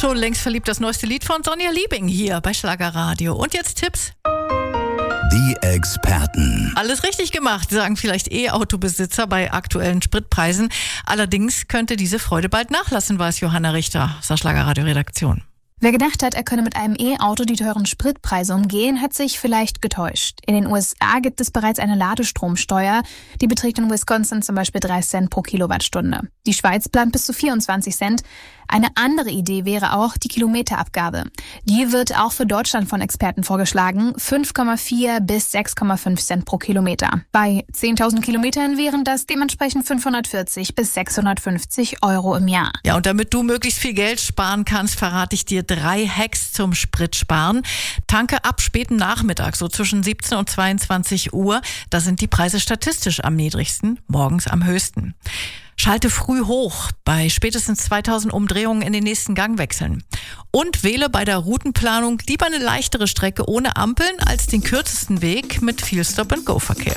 Schon längst verliebt, das neueste Lied von Sonja Liebing hier bei Schlagerradio. Und jetzt Tipps. Die Experten. Alles richtig gemacht, sagen vielleicht E-Autobesitzer bei aktuellen Spritpreisen. Allerdings könnte diese Freude bald nachlassen, weiß Johanna Richter aus der Schlagerradio-Redaktion. Wer gedacht hat, er könne mit einem E-Auto die teuren Spritpreise umgehen, hat sich vielleicht getäuscht. In den USA gibt es bereits eine Ladestromsteuer. Die beträgt in Wisconsin zum Beispiel 3 Cent pro Kilowattstunde. Die Schweiz plant bis zu 24 Cent. Eine andere Idee wäre auch die Kilometerabgabe. Die wird auch für Deutschland von Experten vorgeschlagen. 5,4 bis 6,5 Cent pro Kilometer. Bei 10.000 Kilometern wären das dementsprechend 540 bis 650 Euro im Jahr. Ja, und damit du möglichst viel Geld sparen kannst, verrate ich dir 3 Hacks zum Spritsparen. Tanke ab späten Nachmittag, so zwischen 17 und 22 Uhr. Da sind die Preise statistisch am niedrigsten, morgens am höchsten. Schalte früh hoch, bei spätestens 2000 Umdrehungen in den nächsten Gang wechseln. Und wähle bei der Routenplanung lieber eine leichtere Strecke ohne Ampeln als den kürzesten Weg mit viel Stop-and-Go-Verkehr.